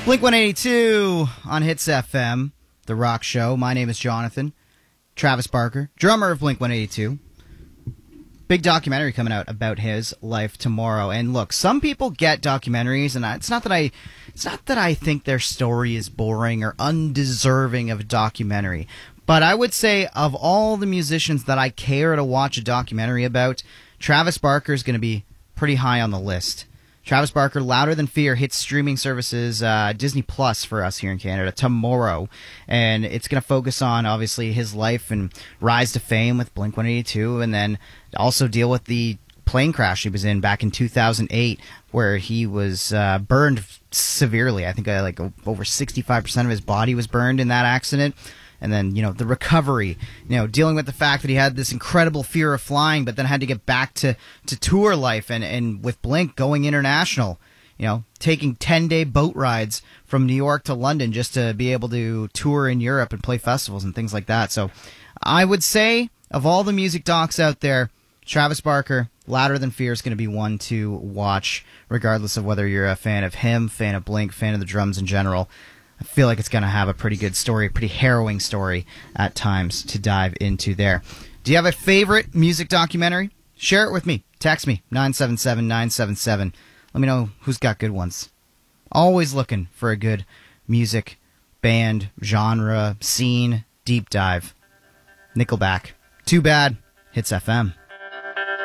Blink 182 on Hits FM, The Rock Show. My name is Jonathan. Travis Barker, drummer of Blink 182. Big documentary coming out about his life tomorrow. And look, some people get documentaries, and it's not that I think their story is boring or undeserving of a documentary. But I would say of all the musicians that I care to watch a documentary about, Travis Barker is going to be pretty high on the list. Travis Barker, Louder Than Fear, hits streaming services, Disney Plus for us here in Canada tomorrow. And it's going to focus on, obviously, his life and rise to fame with Blink-182, and then also deal with the plane crash he was in back in 2008, where he was burned severely. I think over 65% of his body was burned in that accident. And then, the recovery, dealing with the fact that he had this incredible fear of flying, but then had to get back to tour life and with Blink going international, taking 10-day boat rides from New York to London just to be able to tour in Europe and play festivals and things like that. So I would say of all the music docs out there, Travis Barker, Louder Than Fear is going to be one to watch, regardless of whether you're a fan of him, fan of Blink, fan of the drums in general. I feel like it's going to have a pretty good story, a pretty harrowing story at times to dive into there. Do you have a favorite music documentary? Share it with me. Text me, 977-977. Let me know who's got good ones. Always looking for a good music, band, genre, scene, deep dive. Nickelback. Too Bad. Hits FM.